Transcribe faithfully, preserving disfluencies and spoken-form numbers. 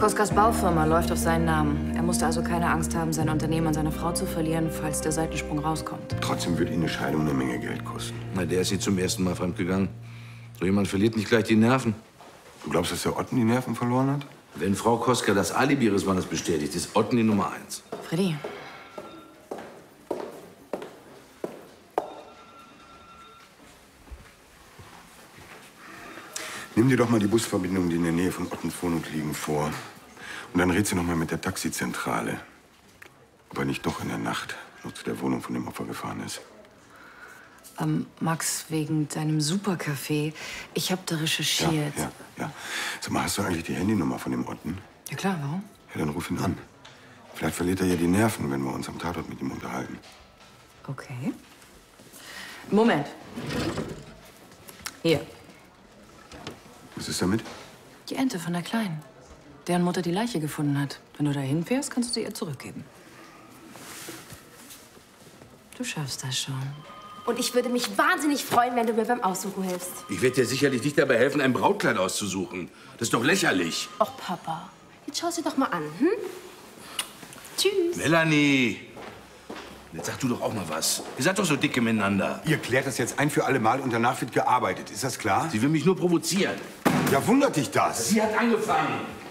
Koskas Baufirma läuft auf seinen Namen. Er musste also keine Angst haben, sein Unternehmen an seine Frau zu verlieren, falls der Seitensprung rauskommt. Trotzdem wird ihn eine Scheidung eine Menge Geld kosten. Na, der ist nicht zum ersten Mal fremdgegangen. So jemand verliert nicht gleich die Nerven. Du glaubst, dass der Otten die Nerven verloren hat? Wenn Frau Koska das Alibi ihres Mannes bestätigt, ist Otten die Nummer eins. Freddy. Nimm dir doch mal die Busverbindungen, die in der Nähe von Ottens Wohnung liegen, vor. Und dann rätst du noch mal mit der Taxizentrale, ob er nicht doch in der Nacht noch zu der Wohnung von dem Opfer gefahren ist. Ähm, Max, wegen deinem Supercafé. Ich habe da recherchiert. Ja, ja, ja. Sag mal, hast du eigentlich die Handynummer von dem Otten? Ja klar, warum? Ja, dann ruf ihn an. Vielleicht verliert er ja die Nerven, wenn wir uns am Tatort mit ihm unterhalten. Okay. Moment. Hier. Was ist damit? Die Ente von der Kleinen, deren Mutter die Leiche gefunden hat. Wenn du da hinfährst, kannst du sie ihr zurückgeben. Du schaffst das schon. Und ich würde mich wahnsinnig freuen, wenn du mir beim Aussuchen hilfst. Ich werde dir sicherlich nicht dabei helfen, ein Brautkleid auszusuchen. Das ist doch lächerlich. Och, Papa, jetzt schau sie doch mal an, hm? Tschüss. Melanie! Jetzt sag du doch auch mal was. Ihr seid doch so dicke miteinander. Ihr klärt das jetzt ein für alle Mal und danach wird gearbeitet. Ist das klar? Sie will mich nur provozieren. Ja, wundert dich das? Sie hat angefangen.